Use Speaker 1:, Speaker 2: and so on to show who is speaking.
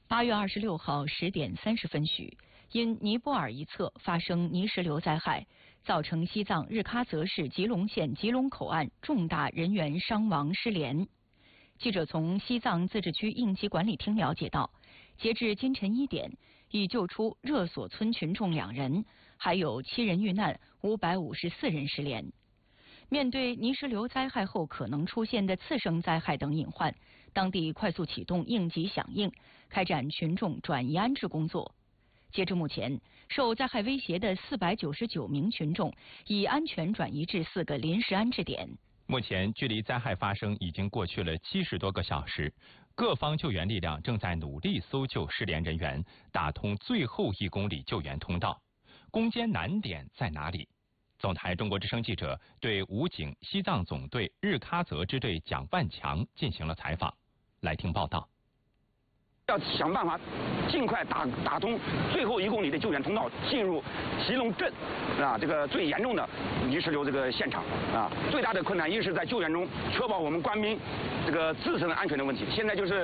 Speaker 1: 8月26号10点30分许，因尼泊尔一侧发生泥石流灾害，造成西藏日喀则市吉隆县吉隆口岸重大人员伤亡失联。记者从西藏自治区应急管理厅了解到，截至今晨1点，已救出热索村群众2人，还有7人遇难，554人失联。面对泥石流灾害后可能出现的次生灾害等隐患，当地快速启动应急响应，开展群众转移安置工作。截至目前，受灾害威胁的499名群众已安全转移至4个临时安置点。
Speaker 2: 目前距离灾害发生已经过去了70多个小时，各方救援力量正在努力搜救失联人员，打通最后1公里救援通道。攻坚难点在哪里？总台中国之声记者对武警西藏总队日喀则支队蒋万强进行了采访，来听报道。
Speaker 3: 要想办法尽快打通最后1公里的救援通道，进入吉隆镇这个最严重的泥石流这个现场最大的困难一是在救援中确保我们官兵这个自身安全的问题。现在就是